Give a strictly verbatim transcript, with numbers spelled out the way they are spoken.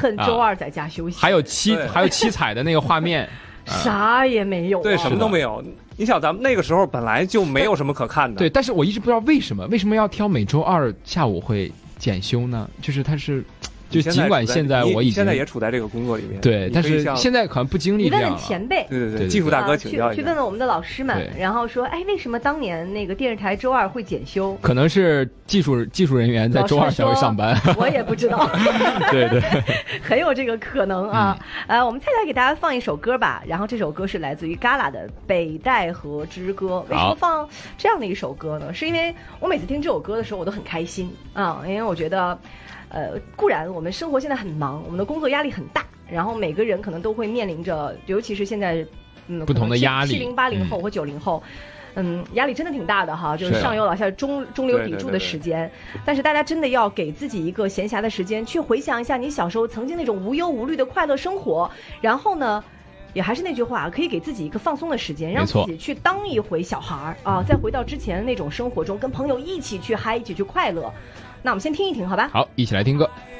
恨周二在家休息， 啊、还有七还有七彩的那个画面。 啥也没有、啊， 对，什么都没有。你想，咱们那个时候本来就没有什么可看的。 对，但是我一直不知道为什么，为什么要挑每周二下午会检修呢？就是它是，就尽管现在我已经现在也处在这个工作里面， 对，但是现在可能不经历这样。 你问问前辈， 对对对，技术大哥请教一下， 去去问问我们的老师们，然后说，哎，为什么当年那个电视台周二会检修？ 可能是技术技术人员在周二才会上班。 我也不知道。 对对， 很有这个可能啊。嗯、呃，我们再来给大家放一首歌吧。然后这首歌是来自于 Gala 的《北戴河之歌》。为什么放这样的一首歌呢？是因为我每次听这首歌的时候，我都很开心啊，因为我觉得。呃，固然我们生活现在很忙，我们的工作压力很大，然后每个人可能都会面临着，尤其是现在，嗯， 不同的压力， 七零八零后或九零后，嗯，压力真的挺大的哈，就是上有老下中中流砥柱的时间。但是大家真的要给自己一个闲暇的时间，去回想一下你小时候曾经那种无忧无虑的快乐生活，然后呢。也还是那句话，可以给自己一个放松的时间，让自己去当一回小孩啊，再回到之前那种生活中，跟朋友一起去嗨，一起去快乐。那我们先听一听，好吧？ 好，一起来听歌。